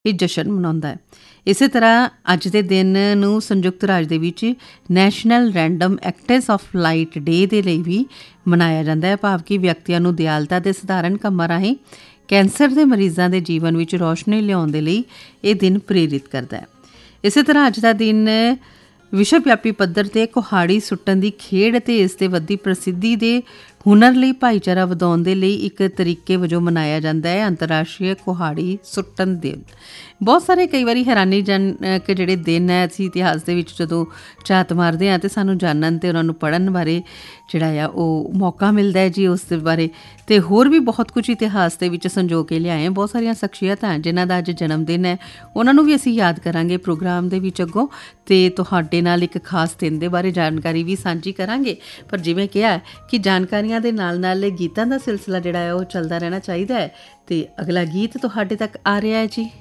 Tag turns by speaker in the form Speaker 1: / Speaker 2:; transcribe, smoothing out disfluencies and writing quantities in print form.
Speaker 1: ਇਹ ਜਸ਼ਨ ਮਨਾਉਂਦਾ ਹੈ। ਇਸੇ ਤਰ੍ਹਾਂ ਅੱਜ ਦੇ ਦਿਨ ਨੂੰ ਸੰਯੁਕਤ ਰਾਜ ਦੇ ਵਿੱਚ national random acts of light ਡੇ ਦੇ ਲਈ ਵੀ ਮਨਾਇਆ ਜਾਂਦਾ ਹੈ, ਭਾਵ ਕਿ ਵਿਅਕਤੀਆਂ ਨੂੰ ਦਿਆਲਤਾ ਦੇ ਸਧਾਰਨ ਕੰਮਾਂ ਰਾਹੀਂ ਕੈਂਸਰ ਦੇ ਮਰੀਜ਼ਾਂ ਦੇ ਜੀਵਨ ਵਿੱਚ ਰੌਸ਼ਨੀ ਲਿਆਉਣ ਦੇ ਲਈ ਇਹ ਦਿਨ ਪ੍ਰੇਰਿਤ ਕਰਦਾ ਹੈ। ਇਸੇ ਤਰ੍ਹਾਂ ਅੱਜ ਦਾ ਦਿਨ ਵਿਸ਼ਵ ਵਿਆਪੀ ਪੱਧਰ 'ਤੇ ਕੁਹਾੜੀ ਸੁੱਟਣ ਦੀ ਖੇਡ ਅਤੇ ਇਸ ਦੇ ਵੱਧਦੀ ਪ੍ਰਸਿੱਧੀ ਦੇ ਹੁਨਰ ਲਈ ਭਾਈਚਾਰਾ ਵਧਾਉਣ ਦੇ ਲਈ ਇੱਕ ਤਰੀਕੇ ਵਜੋਂ ਮਨਾਇਆ ਜਾਂਦਾ ਹੈ, ਅੰਤਰਰਾਸ਼ਟਰੀ ਕੁਹਾੜੀ ਸੁੱਟਣ ਦਿਨ। ਬਹੁਤ ਸਾਰੇ ਕਈ ਵਾਰੀ ਹੈਰਾਨੀਜਨਕ ਜਿਹੜੇ ਦਿਨ ਹੈ, ਅਸੀਂ ਇਤਿਹਾਸ ਦੇ ਵਿੱਚ ਜਦੋਂ ਝਾਤ ਮਾਰਦੇ ਹਾਂ ਤਾਂ ਸਾਨੂੰ ਜਾਣਨ ਅਤੇ ਉਹਨਾਂ ਨੂੰ ਪੜ੍ਹਨ ਬਾਰੇ ਜਿਹੜਾ ਆ ਉਹ ਮੌਕਾ ਮਿਲਦਾ ਹੈ ਜੀ, ਉਸ ਦੇ ਬਾਰੇ। ਅਤੇ ਹੋਰ ਵੀ ਬਹੁਤ ਕੁਝ ਇਤਿਹਾਸ ਦੇ ਵਿੱਚ ਸੰਜੋ ਕੇ ਲਿਆਏ ਹਾਂ। ਬਹੁਤ ਸਾਰੀਆਂ ਸ਼ਖਸੀਅਤਾਂ ਜਿਨ੍ਹਾਂ ਦਾ ਅੱਜ ਜਨਮ ਦਿਨ ਹੈ, ਉਹਨਾਂ ਨੂੰ ਵੀ ਅਸੀਂ ਯਾਦ ਕਰਾਂਗੇ ਪ੍ਰੋਗਰਾਮ ਦੇ ਵਿੱਚ ਅੱਗੋਂ, ਅਤੇ ਤੁਹਾਡੇ ਨਾਲ ਇੱਕ ਖਾਸ ਦਿਨ ਦੇ ਬਾਰੇ ਜਾਣਕਾਰੀ ਵੀ ਸਾਂਝੀ ਕਰਾਂਗੇ। ਪਰ ਜਿਵੇਂ ਕਿਹਾ ਕਿ ਜਾਣਕਾਰੀਆਂ ਦੇ ਨਾਲ ਨਾਲ ਗੀਤਾਂ ਦਾ ਸਿਲਸਿਲਾ ਜਿਹੜਾ ਹੈ ਉਹ ਚੱਲਦਾ ਰਹਿਣਾ ਚਾਹੀਦਾ ਹੈ। ਅਤੇ ਅਗਲਾ ਗੀਤ ਤੁਹਾਡੇ ਤੱਕ ਆ ਰਿਹਾ ਹੈ ਜੀ।